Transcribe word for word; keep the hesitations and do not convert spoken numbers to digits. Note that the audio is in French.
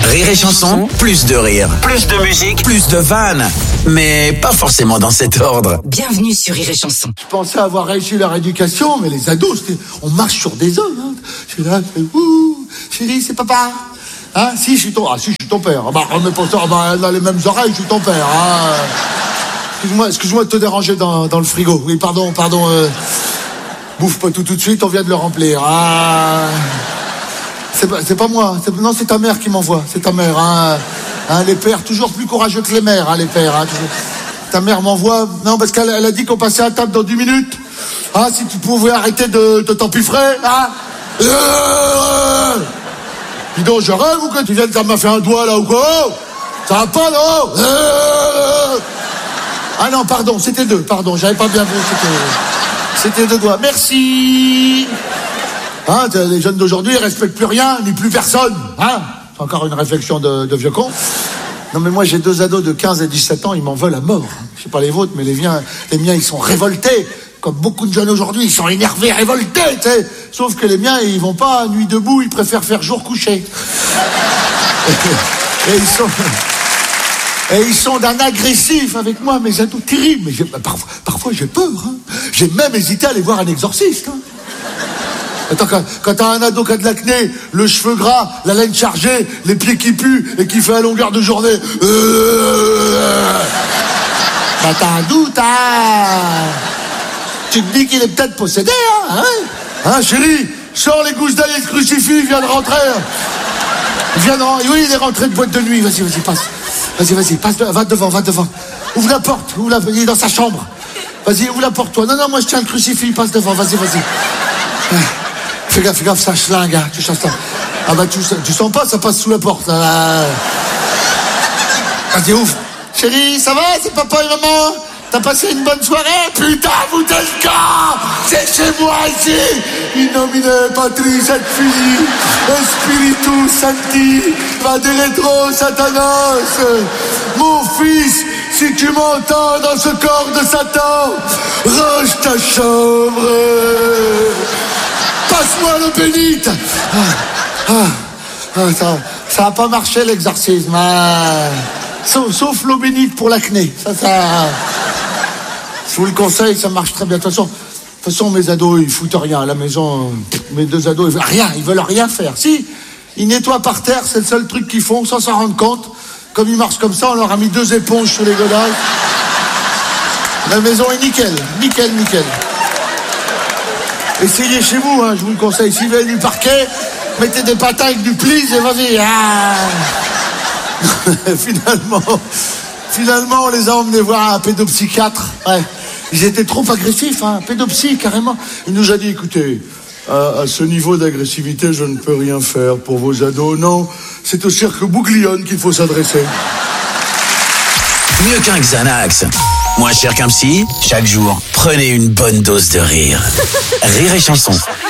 Rire et Chanson, plus de rire, plus de musique, plus de vannes. Mais pas forcément dans cet ordre. Bienvenue sur Rire et Chanson. Je pensais avoir réussi leur éducation, mais les ados, on marche sur des œufs. Hein. Je suis là, je fais, ouh, chérie, c'est papa. Hein, si, je suis ton, ah, si, je suis ton père. Ah, bah, remets pas ça, bah, elle a les mêmes oreilles, je suis ton père. Hein. Excuse-moi, excuse-moi de te déranger dans, dans le frigo. Oui, pardon, pardon. Euh, bouffe pas tout tout de suite, on vient de le remplir. Ah. C'est pas, c'est pas moi, c'est, non, c'est ta mère qui m'envoie, c'est ta mère. Hein. Hein, les pères, toujours plus courageux que les mères, hein, les pères. Hein, toujours. Ta mère m'envoie, non, parce qu'elle elle a dit qu'on passait à table dans dix minutes. Ah, si tu pouvais arrêter de, de t'empiffrer, hein. Euh, dis donc, je rêve ou que tu viennes, ça m'a fait un doigt là ou quoi? Oh, ça va pas, non? euh, Ah non, pardon, c'était deux, pardon, j'avais pas bien vu, c'était, c'était deux doigts. Merci. Hein, les jeunes d'aujourd'hui, ils respectent plus rien, ni plus personne. Hein, c'est encore une réflexion de, de vieux con. Non, mais moi, j'ai deux ados de quinze et dix-sept ans, ils m'en veulent à mort. Je sais pas les vôtres, mais les miens, les miens, ils sont révoltés. Comme beaucoup de jeunes aujourd'hui, ils sont énervés, révoltés, tu sais. Sauf que les miens, ils vont pas nuit debout, ils préfèrent faire jour couché. Et, et ils sont... Et ils sont d'un agressif avec moi, mes ados, terribles. Mais j'ai, parfois, parfois, j'ai peur. Hein. J'ai même hésité à aller voir un exorciste. Hein. Attends, quand, quand t'as un ado qui a de l'acné, le cheveu gras, la laine chargée, les pieds qui puent et qui fait à longueur de journée... Euh... Bah t'as un doute, hein. Tu te dis qu'il est peut-être possédé, hein, hein, hein chérie, sors les gousses d'ail et le crucifix, il vient de rentrer. Il vient de... Oui, il est rentré de boîte de nuit, vas-y, vas-y, passe. Vas-y, vas-y, passe, va devant, va devant. Ouvre la porte, ouvre la... il est dans sa chambre. Vas-y, ouvre la porte, toi. Non, non, moi je tiens le crucifix, passe devant, vas-y, vas-y. Fais gaffe, fais gaffe, ça schlingue, hein, tu chantes ça. Ah bah tu, tu sens pas, ça passe sous la porte, là. Vas-y, ouvre. Chérie, ça va, c'est papa et maman? T'as passé une bonne soirée? Putain, vous êtes le cas! C'est chez moi ici! In nomine Patris et Filii, et Spiritus Sancti, Vadeletro Satanas. Mon fils, si tu m'entends dans ce corps de Satan, range ta chambre. Passe-moi l'eau bénite. Ah, ah, ah, ça, ça a pas marché l'exorcisme. Ah. Sauf, sauf l'eau bénite pour l'acné. Ça, ça. Je vous le conseille, ça marche très bien. De toute façon, de toute façon, mes ados, ils foutent rien à la maison. Mes deux ados, ils veulent rien, ils veulent rien faire. Si, ils nettoient par terre, c'est le seul truc qu'ils font, sans s'en rendre compte. Comme ils marchent comme ça, on leur a mis deux éponges sous les godasses. La maison est nickel, nickel, nickel. Essayez chez vous, hein, je vous le conseille. Si vous avez du parquet, mettez des patins avec du plis et vas-y. Ah. finalement, finalement, on les a emmenés voir un pédopsychiatre. Ouais. Ils étaient trop agressifs, hein, pédopsie, carrément. Il nous a dit, écoutez, à, à ce niveau d'agressivité, je ne peux rien faire pour vos ados. Non, c'est au cirque Bouglione qu'il faut s'adresser. Mieux qu'un Xanax. Moins cher qu'un psy, chaque jour, prenez une bonne dose de rire. Rire et Chanson.